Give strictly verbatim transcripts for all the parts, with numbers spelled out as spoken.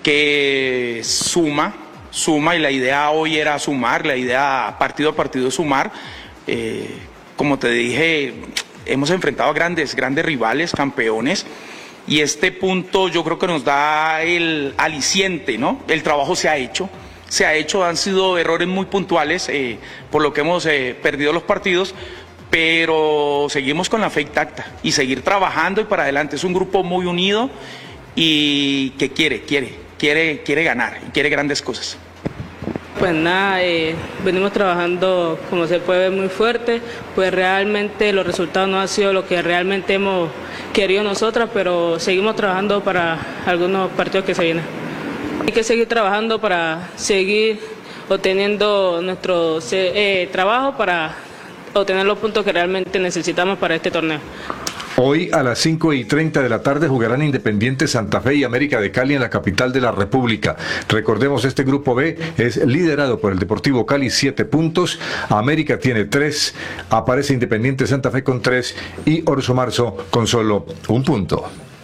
que suma, suma y la idea hoy era sumar, la idea partido a partido sumar. Eh, como te dije, hemos enfrentado a grandes, grandes rivales, campeones, y este punto yo creo que nos da el aliciente, ¿no? El trabajo se ha hecho, se ha hecho, han sido errores muy puntuales, eh, por lo que hemos eh, perdido los partidos, pero seguimos con la fe intacta y seguir trabajando y para adelante. Es un grupo muy unido y que quiere, quiere, quiere, quiere ganar y quiere grandes cosas. Pues nada, eh, venimos trabajando como se puede muy fuerte, pues realmente los resultados no han sido lo que realmente hemos querido nosotras, pero seguimos trabajando para algunos partidos que se vienen. Hay que seguir trabajando para seguir obteniendo nuestro eh, trabajo para obtener los puntos que realmente necesitamos para este torneo. Hoy a las cinco y treinta de la tarde jugarán Independiente Santa Fe y América de Cali en la capital de la República. Recordemos, este grupo B es liderado por el Deportivo Cali, siete puntos, América tiene tres, aparece Independiente Santa Fe con tres y Orso Marzo con solo un punto.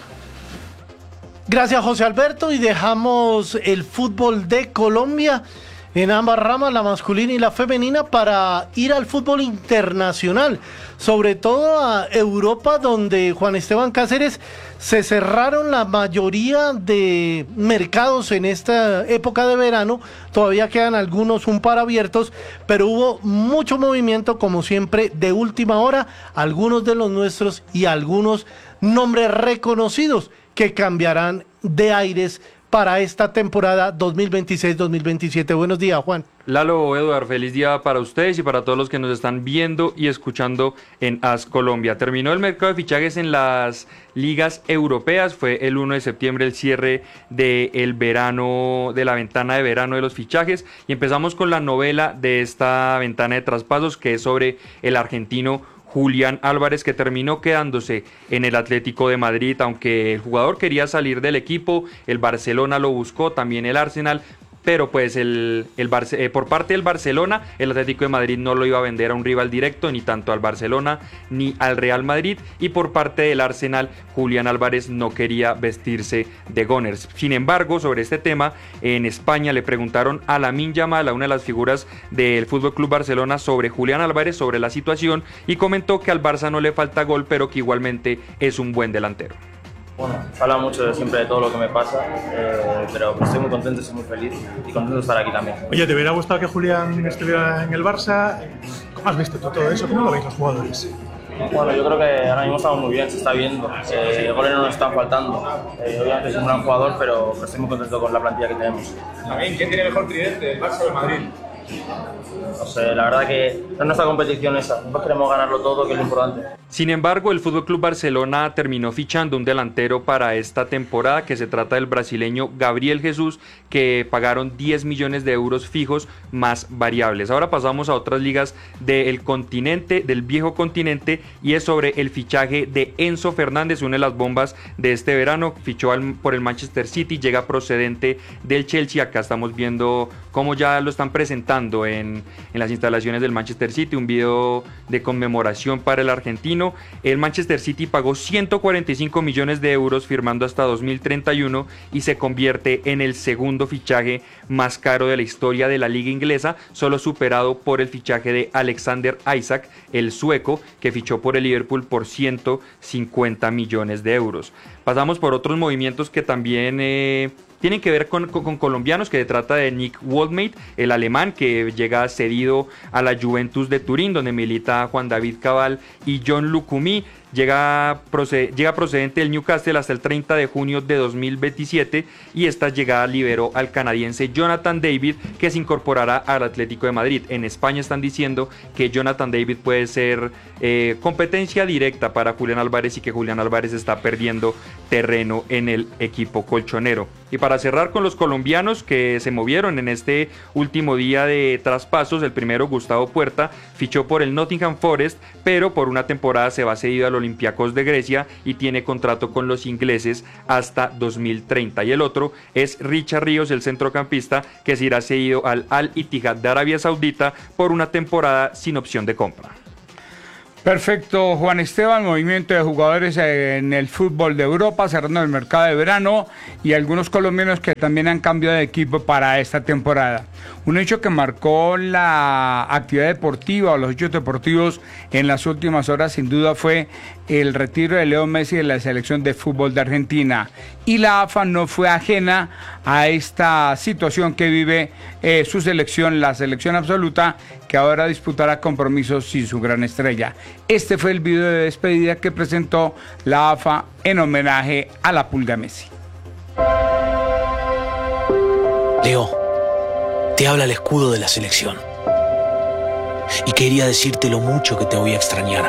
Gracias, José Alberto, y dejamos el fútbol de Colombia en ambas ramas, la masculina y la femenina, para ir al fútbol internacional, sobre todo a Europa, donde Juan Esteban Cáceres se cerraron la mayoría de mercados en esta época de verano. Todavía quedan algunos un par abiertos, pero hubo mucho movimiento, como siempre, de última hora, algunos de los nuestros y algunos nombres reconocidos que cambiarán de aires para esta temporada dos mil veintiséis dos mil veintisiete. Buenos días, Juan. Lalo, Eduard, feliz día para ustedes y para todos los que nos están viendo y escuchando en AS Colombia. Terminó el mercado de fichajes en las ligas europeas, fue el uno de septiembre el cierre del verano, de la ventana de verano de los fichajes, y empezamos con la novela de esta ventana de traspasos, que es sobre el argentino Julián Álvarez, que terminó quedándose en el Atlético de Madrid, aunque el jugador quería salir del equipo, el Barcelona lo buscó, también el Arsenal, pero pues el, el Barce- eh, por parte del Barcelona, el Atlético de Madrid no lo iba a vender a un rival directo, ni tanto al Barcelona ni al Real Madrid, y por parte del Arsenal, Julián Álvarez no quería vestirse de Gunners. Sin embargo, sobre este tema, en España le preguntaron a Lamine Yamal, a una de las figuras del F C Barcelona, sobre Julián Álvarez, sobre la situación, y comentó que al Barça no le falta gol, pero que igualmente es un buen delantero. Bueno, se habla mucho de, siempre de todo lo que me pasa, eh, pero estoy muy contento, estoy muy feliz y contento de estar aquí también. Oye, ¿te hubiera gustado que Julián estuviera en el Barça? ¿Cómo has visto tú todo eso? ¿Cómo lo veis los jugadores? Bueno, yo creo que ahora mismo estamos muy bien, se está viendo, eh, goles no nos están faltando. Eh, obviamente es un gran jugador, pero, pero estoy muy contento con la plantilla que tenemos. También, ¿quién tiene mejor tridente, el Barça o el Madrid? No sé, la verdad que no es nuestra competición esa, nosotros queremos ganarlo todo, que es lo importante. Sin embargo, el F C Barcelona terminó fichando un delantero para esta temporada, que se trata del brasileño Gabriel Jesús, que pagaron diez millones de euros fijos más variables. Ahora pasamos a otras ligas del continente, del viejo continente, y es sobre el fichaje de Enzo Fernández, una de las bombas de este verano. Fichó al, por el Manchester City, llega procedente del Chelsea. Acá estamos viendo cómo ya lo están presentando en, en las instalaciones del Manchester City, un video de conmemoración para el argentino. El Manchester City pagó ciento cuarenta y cinco millones de euros firmando hasta dos mil treinta y uno y se convierte en el segundo fichaje más caro de la historia de la liga inglesa, solo superado por el fichaje de Alexander Isak, el sueco, que fichó por el Liverpool por ciento cincuenta millones de euros. Pasamos por otros movimientos que también eh, tienen que ver con, con, con colombianos, que se trata de Nick Wollmate, el alemán, que llega cedido a la Juventus de Turín, donde milita Juan David Cabal y John Lucumí. Llega, proced- llega procedente del Newcastle hasta el treinta de junio de dos mil veintisiete, y esta llegada liberó al canadiense Jonathan David, que se incorporará al Atlético de Madrid. En España están diciendo que Jonathan David puede ser eh, competencia directa para Julián Álvarez y que Julián Álvarez está perdiendo terreno en el equipo colchonero. Y para cerrar con los colombianos que se movieron en este último día de traspasos, el primero, Gustavo Puerta, fichó por el Nottingham Forest, pero por una temporada se va cedido al Olympiacos de Grecia y tiene contrato con los ingleses hasta dos mil treinta. Y el otro es Richard Ríos, el centrocampista, que se irá cedido al Al Ittihad de Arabia Saudita por una temporada sin opción de compra. Perfecto, Juan Esteban, movimiento de jugadores en el fútbol de Europa, cerrando el mercado de verano y algunos colombianos que también han cambiado de equipo para esta temporada. Un hecho que marcó la actividad deportiva o los hechos deportivos en las últimas horas sin duda fue el retiro de Leo Messi de la selección de fútbol de Argentina. Y la A F A no fue ajena a esta situación que vive eh, su selección, la selección absoluta, que ahora disputará compromisos sin su gran estrella. Este fue el video de despedida que presentó la A F A en homenaje a la Pulga Messi. Leo, te habla el escudo de la selección. Y quería decirte lo mucho que te voy a extrañar.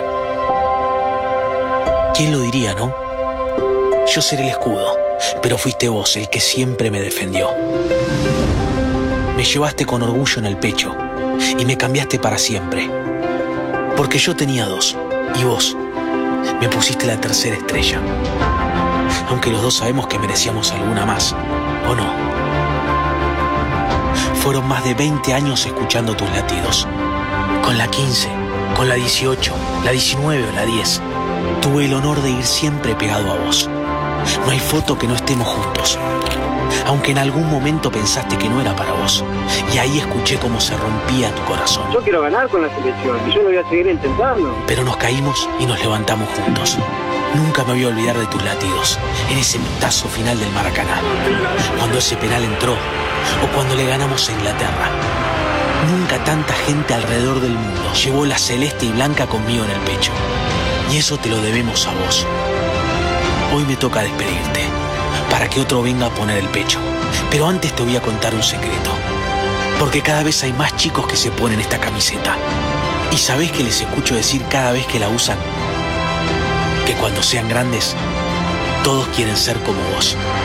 ¿Quién lo diría, no? Yo seré el escudo, pero fuiste vos el que siempre me defendió. Me llevaste con orgullo en el pecho y me cambiaste para siempre. Porque yo tenía dos, y vos me pusiste la tercera estrella. Aunque los dos sabemos que merecíamos alguna más, ¿o no? Fueron más de veinte años escuchando tus latidos. Con la quince, con la dieciocho, la diecinueve o la diez. Tuve el honor de ir siempre pegado a vos. No hay foto que no estemos juntos. Aunque en algún momento pensaste que no era para vos. Y ahí escuché cómo se rompía tu corazón. Yo quiero ganar con la selección y yo lo voy a seguir intentando. Pero nos caímos y nos levantamos juntos. Nunca me voy a olvidar de tus latidos en ese mitazo final del Maracaná. Cuando ese penal entró o cuando le ganamos a Inglaterra. Nunca tanta gente alrededor del mundo llevó la celeste y blanca conmigo en el pecho. Y eso te lo debemos a vos. Hoy me toca despedirte, para que otro venga a poner el pecho. Pero antes te voy a contar un secreto. Porque cada vez hay más chicos que se ponen esta camiseta. ¿Y sabés qué les escucho decir cada vez que la usan? Que cuando sean grandes, todos quieren ser como vos.